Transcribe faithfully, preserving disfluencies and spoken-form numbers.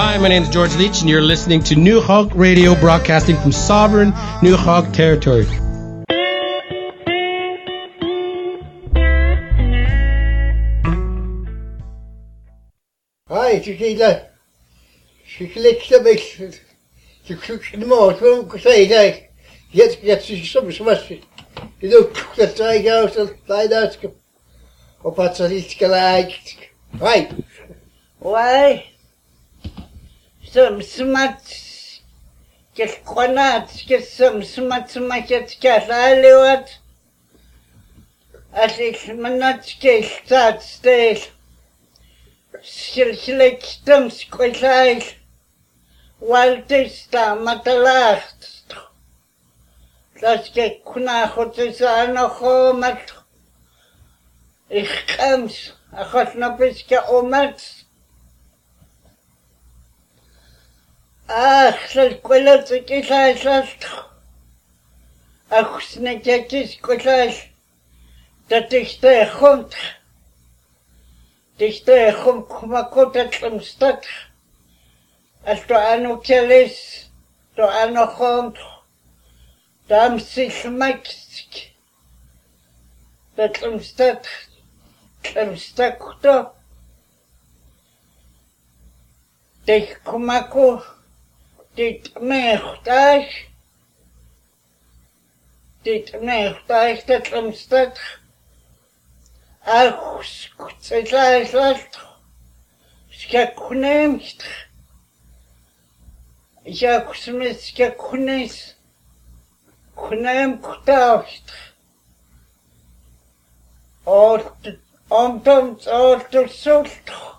Hi, my name is George Leach, and you're listening to New Hawk Radio, broadcasting from sovereign New Hawk territory. Hi, Chiquita. She collects the base. She cooks the most. Well, I'm saying, I get get some smash. You know, the try out and find out. Or what's it like? Right. Why? Some smart. Get quanat. Get some smart market. Get all as it's not get start stage. Silsilektem squisai. Waltista matalacht. Das get kuna hotisano homat. Ich kams. Ich hab noch bis geomert. Ach, das Quelle zu Kisai. Ach, snekekis Kisai. Dat is de grond. Dit de grond kumakota tlemstat. Als to ano kelis, to ano grond. Dam zich makst. Dat tlemstat. Tlemstakto. Dit kumako. Dit meegtuig. Dit meegtuig dat tlemstat. Ach, skutzelalt. Skakunemt. Jak smet skakunes. Kunem kutaust. Ort, omtomt, ort, sult.